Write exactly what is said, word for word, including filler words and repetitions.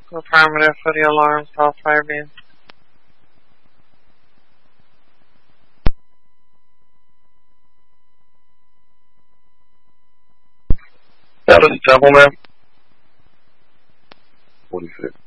Affirmative for the alarms, all fire beams. That was Temple, ma'am. forty-six.